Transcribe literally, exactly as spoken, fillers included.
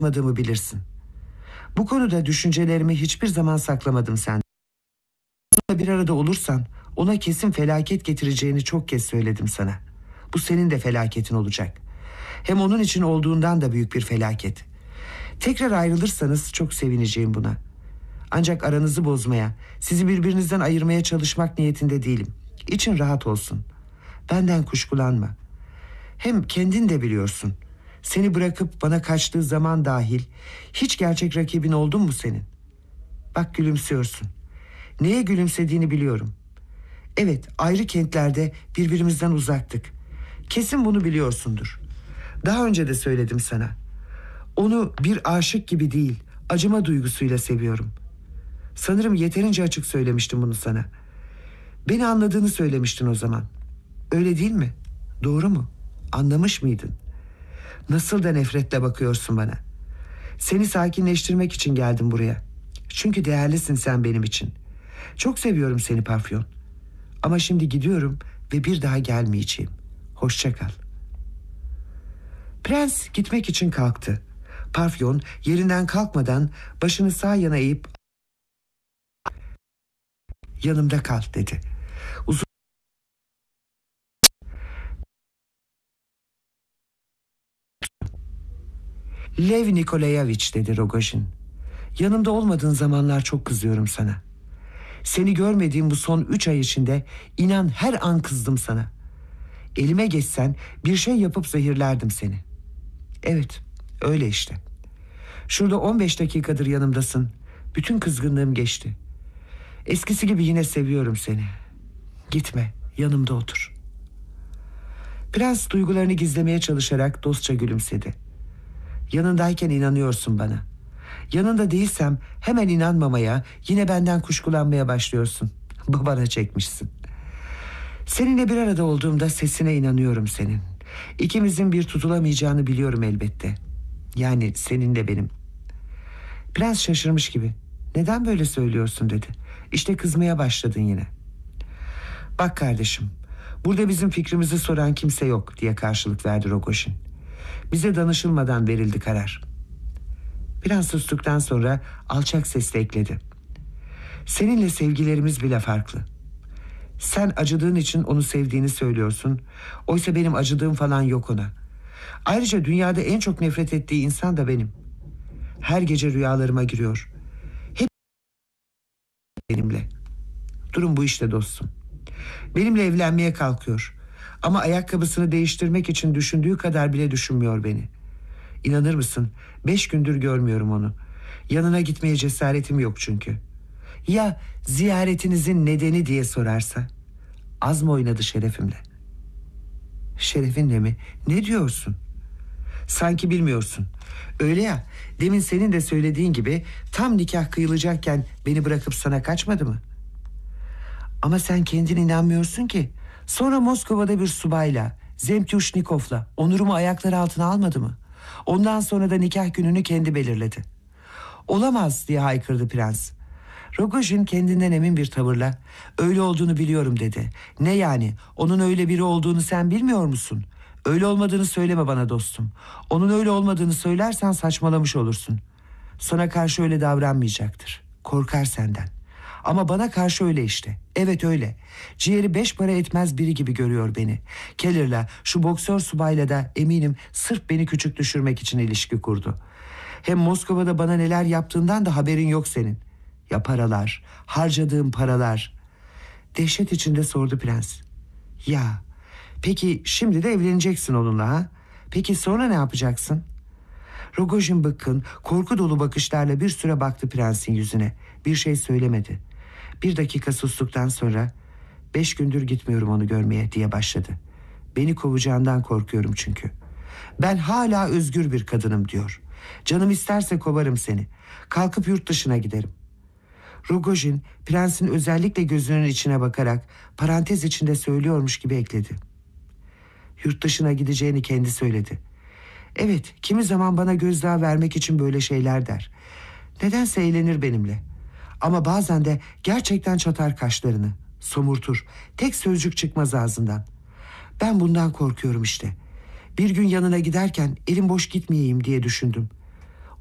yapmadığımı bilirsin. Bu konuda düşüncelerimi hiçbir zaman saklamadım senden. Onunla bir arada olursan ona kesin felaket getireceğini çok kez söyledim sana. Bu senin de felaketin olacak. Hem onun için olduğundan da büyük bir felaket. Tekrar ayrılırsanız çok sevineceğim buna. Ancak aranızı bozmaya, sizi birbirinizden ayırmaya çalışmak niyetinde değilim. İçin rahat olsun. Benden kuşkulanma. Hem kendin de biliyorsun. Seni bırakıp bana kaçtığı zaman dahil hiç gerçek rakibin oldun mu senin? Bak gülümsüyorsun. Neye gülümsediğini biliyorum. Evet, ayrı kentlerde birbirimizden uzaktık. Kesin bunu biliyorsundur. Daha önce de söyledim sana. Onu bir aşık gibi değil, acıma duygusuyla seviyorum. Sanırım yeterince açık söylemiştim bunu sana. Beni anladığını söylemiştin o zaman. Öyle değil mi? Doğru mu? Anlamış mıydın? Nasıl da nefretle bakıyorsun bana. Seni sakinleştirmek için geldim buraya. Çünkü değerlisin sen benim için. Çok seviyorum seni Parfyon. Ama şimdi gidiyorum ve bir daha gelmeyeceğim. Hoşça kal. Prens gitmek için kalktı. Parfyon yerinden kalkmadan başını sağ yana eğip yanımda kal dedi. Uzun Lev Nikolayevich dedi Rogojin. Yanımda olmadığın zamanlar çok kızıyorum sana. Seni görmediğim bu son üç ay içinde inan her an kızdım sana. Elime geçsen bir şey yapıp zehirlerdim seni. Evet, öyle işte. Şurada on beş dakikadır yanımdasın. Bütün kızgınlığım geçti. Eskisi gibi yine seviyorum seni. Gitme, yanımda otur. Prens duygularını gizlemeye çalışarak dostça gülümsedi. Yanındayken inanıyorsun bana. Yanında değilsem hemen inanmamaya, yine benden kuşkulanmaya başlıyorsun. Babana çekmişsin. Seninle bir arada olduğumda sesine inanıyorum senin. İkimizin bir tutulamayacağını biliyorum elbette. Yani seninle benim. Prens şaşırmış gibi. Neden böyle söylüyorsun dedi. İşte kızmaya başladın yine. Bak kardeşim, burada bizim fikrimizi soran kimse yok diye karşılık verdi Rogojin. Bize danışılmadan verildi karar. Biraz sustuktan sonra alçak sesle ekledi. Seninle sevgilerimiz bile farklı. Sen acıdığın için onu sevdiğini söylüyorsun. Oysa benim acıdığım falan yok ona. Ayrıca dünyada en çok nefret ettiği insan da benim. Her gece rüyalarıma giriyor. Hep benimle. Durum bu işte dostum. Benimle evlenmeye kalkıyor. Ama ayakkabısını değiştirmek için düşündüğü kadar bile düşünmüyor beni. İnanır mısın? Beş gündür görmüyorum onu. Yanına gitmeye cesaretim yok çünkü. Ya ziyaretinizin nedeni diye sorarsa? Az mı oynadı şerefimle? Şerefinle mi? Ne diyorsun? Sanki bilmiyorsun. Öyle ya, demin senin de söylediğin gibi tam nikah kıyılacakken beni bırakıp sana kaçmadı mı? Ama sen kendin inanmıyorsun ki. Sonra Moskova'da bir subayla, Zemtyushnikov'la onurumu ayakları altına almadı mı? Ondan sonra da nikah gününü kendi belirledi. Olamaz diye haykırdı prens. Rogojin kendinden emin bir tavırla öyle olduğunu biliyorum dedi. Ne yani, onun öyle biri olduğunu sen bilmiyor musun? Öyle olmadığını söyleme bana dostum. Onun öyle olmadığını söylersen saçmalamış olursun. Sana karşı öyle davranmayacaktır. Korkar senden. Ama bana karşı öyle işte. Evet öyle. Ciğeri beş para etmez biri gibi görüyor beni. Keller'la, şu boksör subayla da eminim sırf beni küçük düşürmek için ilişki kurdu. Hem Moskova'da bana neler yaptığından da haberin yok senin. Ya paralar, harcadığım paralar. Dehşet içinde sordu prens. Ya, peki şimdi de evleneceksin onunla ha? Peki sonra ne yapacaksın? Rogojin bıkkın, korku dolu bakışlarla bir süre baktı prensin yüzüne. Bir şey söylemedi. Bir dakika sustuktan sonra beş gündür gitmiyorum onu görmeye diye başladı. Beni kovacağından korkuyorum çünkü. Ben hala özgür bir kadınım diyor. Canım isterse kovarım seni. Kalkıp yurt dışına giderim. Rogojin prensin özellikle gözünün içine bakarak parantez içinde söylüyormuş gibi ekledi. Yurt dışına gideceğini kendi söyledi. Evet, kimi zaman bana gözdağı vermek için böyle şeyler der. Nedense eğlenir benimle. Ama bazen de gerçekten çatar kaşlarını, somurtur. Tek sözcük çıkmaz ağzından. Ben bundan korkuyorum işte. Bir gün yanına giderken elim boş gitmeyeyim diye düşündüm.